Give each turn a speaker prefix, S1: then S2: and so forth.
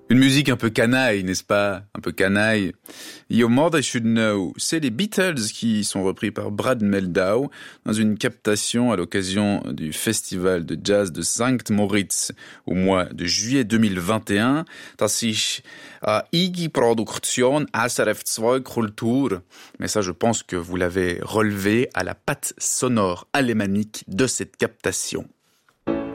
S1: Une musique un peu canaille, n'est-ce pas? Un peu canaille. Your Mother Should Know. C'est les Beatles qui sont repris par Brad Mehldau dans une captation à l'occasion du festival de jazz de St. Moritz au mois de juillet 2021. Das ist IG Produktion SRF2 Kultur. Mais ça, je pense que vous l'avez relevé à la patte sonore alémanique de cette captation.